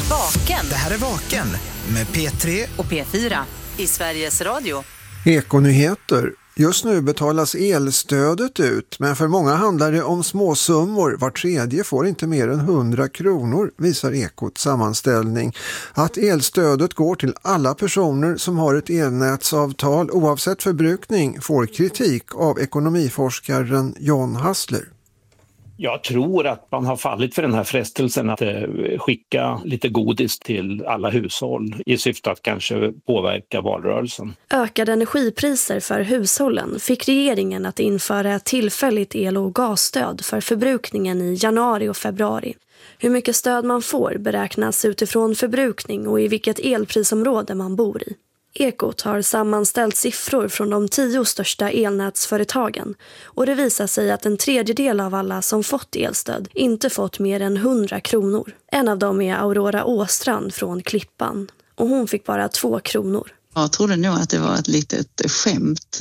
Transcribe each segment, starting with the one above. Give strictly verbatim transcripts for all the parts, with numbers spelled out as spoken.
Vaken. Det här är Vaken med P tre och P fyra i Sveriges Radio. Ekonyheter. Just nu betalas elstödet ut, men för många handlar det om småsummor. Var tredje får inte mer än hundra kronor, visar Ekots sammanställning. Att elstödet går till alla personer som har ett elnätsavtal oavsett förbrukning får kritik av ekonomiforskaren John Hassler. Jag tror att man har fallit för den här frestelsen att eh, skicka lite godis till alla hushåll i syfte att kanske påverka valrörelsen. Ökade energipriser för hushållen fick regeringen att införa ett tillfälligt el- och gasstöd för förbrukningen i januari och februari. Hur mycket stöd man får beräknas utifrån förbrukning och i vilket elprisområde man bor i. Ekot har sammanställt siffror från de tio största elnätsföretagen och det visar sig att en tredjedel av alla som fått elstöd inte fått mer än hundra kronor. En av dem är Aurora Åstrand från Klippan och hon fick bara två kronor. Jag trodde nog att det var ett litet skämt.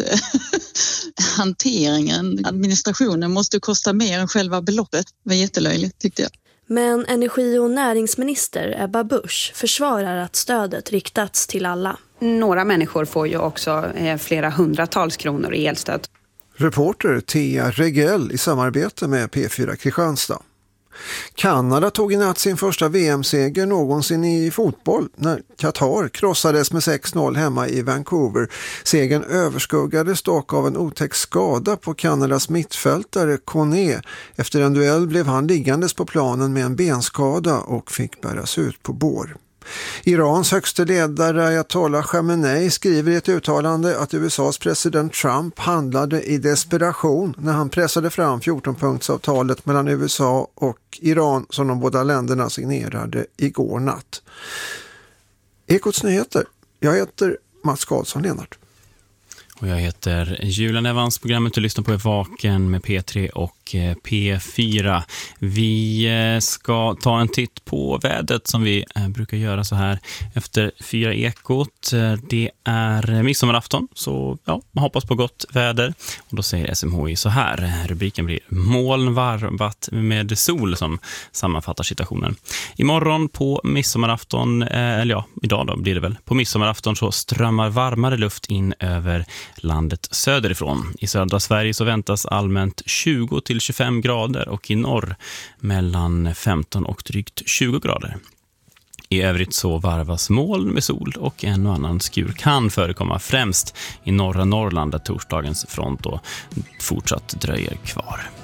Hanteringen, administrationen måste kosta mer än själva beloppet. Det var jättelöjligt tyckte jag. Men energi- och näringsminister Ebba Busch försvarar att stödet riktats till alla. Några människor får ju också eh, flera hundratals kronor i elstöd. Reporter Thea Regell i samarbete med P fyra Kristianstad. Kanada tog i natt sin första V M-seger någonsin i fotboll när Qatar krossades med sex noll hemma i Vancouver. Segern överskuggades dock av en otäck skada på Kanadas mittfältare Kone. Efter en duell blev han liggandes på planen med en benskada och fick bäras ut på bår. Irans högste ledare Ayatollah Khamenei skriver i ett uttalande att U S A:s president Trump handlade i desperation när han pressade fram fjorton-punktsavtalet mellan U S A och Iran som de båda länderna signerade igår natt. Ekots nyheter. Jag heter Mats Karlsson-Lenart. Och jag heter Julian Evans. Programmet du lyssnar på är Vaken med P tre och P fyra. Vi ska ta en titt på vädret som vi brukar göra så här efter fyra Ekot. Det är midsommarafton så ja, man hoppas på gott väder. Och då säger S M H I så här. Rubriken blir moln varvat med sol som sammanfattar situationen. Imorgon på midsommarafton, eller ja, idag då blir det väl. På midsommarafton så strömmar varmare luft in över landet söderifrån. I södra Sverige så väntas allmänt tjugo till tjugofem grader och i norr mellan femton och drygt tjugo grader. I övrigt så varvas moln med sol och en och annan skur kan förekomma främst i norra Norrland där torsdagens front då fortsatt dröjer kvar.